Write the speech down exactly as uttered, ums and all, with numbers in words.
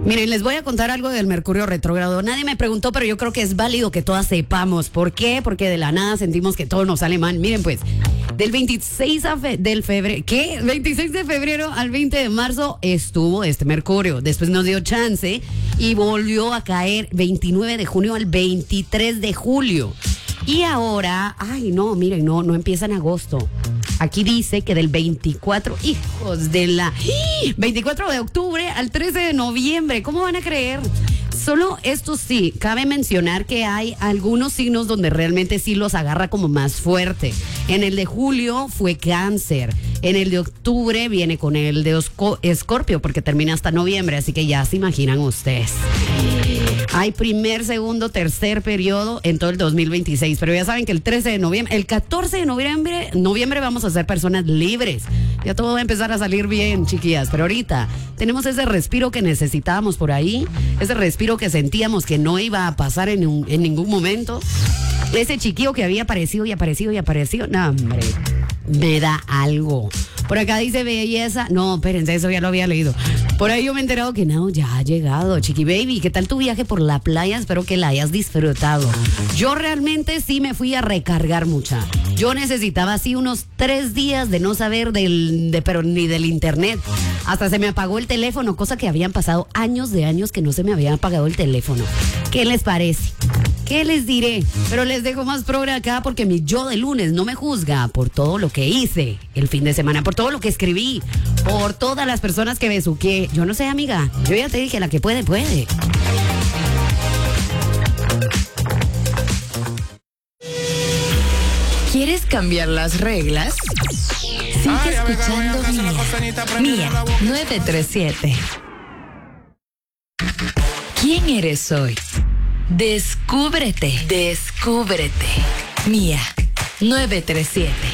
Miren, les voy a contar algo del Mercurio retrógrado. Nadie me preguntó, pero yo creo que es válido que todas sepamos. ¿Por qué? Porque de la nada sentimos que todo nos sale mal. Miren, pues, del veintiséis a fe- del febrero, ¿qué? veintiséis de febrero al veinte de marzo estuvo este Mercurio. Después nos dio chance y volvió a caer veintinueve de junio al veintitrés de julio. Y ahora, ay, no, miren, no, no empieza en agosto. Aquí dice que del veinticuatro, hijos de la... veinticuatro de octubre al trece de noviembre. ¿Cómo van a creer? Solo esto sí, cabe mencionar que hay algunos signos donde realmente sí los agarra como más fuerte. En el de julio fue Cáncer. En el de octubre viene con el de Osco- Escorpio, porque termina hasta noviembre, así que ya se imaginan ustedes. Hay primer, segundo, tercer periodo en todo el dos mil veintiséis, pero ya saben que el trece de noviembre, el catorce de noviembre, noviembre vamos a ser personas libres. Ya todo va a empezar a salir bien, chiquillas, pero ahorita tenemos ese respiro que necesitábamos por ahí, ese respiro que sentíamos que no iba a pasar en, un, en ningún momento. Ese chiquillo que había aparecido y aparecido y aparecido, no, hombre, me da algo. Por acá dice belleza. No, espérense, eso ya lo había leído. Por ahí yo me he enterado que no, ya ha llegado. Chiqui Baby, ¿qué tal tu viaje por la playa? Espero que la hayas disfrutado. Yo realmente sí me fui a recargar mucha. Yo necesitaba así unos tres días de no saber del, de, pero ni del internet. Hasta se me apagó el teléfono, cosa que habían pasado años de años que no se me había apagado el teléfono. ¿Qué les parece? ¿Qué les diré? Pero les dejo más progre acá porque mi yo de lunes no me juzga por todo lo que hice el fin de semana, por todo lo que escribí, por todas las personas que besuqué. Yo no sé, amiga, yo ya te dije, la que puede, puede. ¿Quieres cambiar las reglas? Sigue Ay, a ver, escuchando voy a hacer una Mía, costanita, prende Mía la boca. nueve tres siete. ¿Quién eres hoy? Descúbrete, descúbrete. Mía nueve tres siete.